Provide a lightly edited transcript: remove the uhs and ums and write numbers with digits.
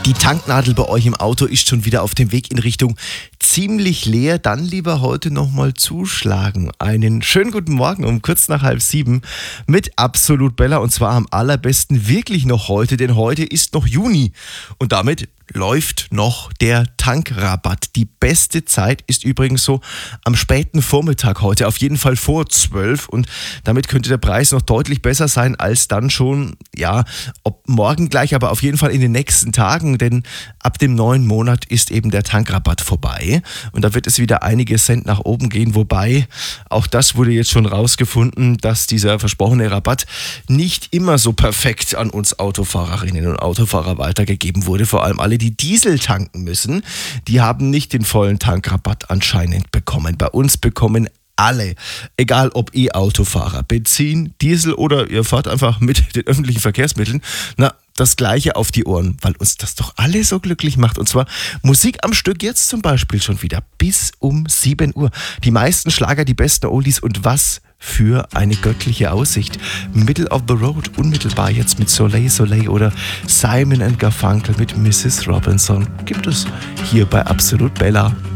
Die Tanknadel bei euch im Auto ist schon wieder auf dem Weg in Richtung ziemlich leer. Dann lieber heute nochmal zuschlagen. Einen schönen guten Morgen um kurz nach 6:30 mit Absolut Bella. Und zwar am allerbesten wirklich noch heute, denn heute ist noch Juni. Und damit läuft noch der Tankrabatt. Die beste Zeit ist übrigens so am späten Vormittag heute, auf jeden Fall vor 12. Und damit könnte der Preis noch deutlich besser sein als dann schon, ja, ob morgen gleich, aber auf jeden Fall in den nächsten Tagen, denn ab dem neuen Monat ist eben der Tankrabatt vorbei. Und da wird es wieder einige Cent nach oben gehen, wobei auch das wurde jetzt schon rausgefunden, dass dieser versprochene Rabatt nicht immer so perfekt an uns Autofahrerinnen und Autofahrer weitergegeben wurde. Vor allem alle, die Diesel tanken müssen, die haben nicht den vollen Tankrabatt anscheinend bekommen. Bei uns bekommen alle, egal ob E-Autofahrer, Benzin, Diesel oder ihr fahrt einfach mit den öffentlichen Verkehrsmitteln, das Gleiche auf die Ohren, weil uns das doch alle so glücklich macht. Und zwar Musik am Stück jetzt zum Beispiel schon wieder bis um 7 Uhr. Die meisten Schlager, die besten Oldies und was für eine göttliche Aussicht. Middle of the Road, unmittelbar jetzt mit Soleil Soleil oder Simon & Garfunkel mit Mrs. Robinson gibt es hier bei Absolut Bella.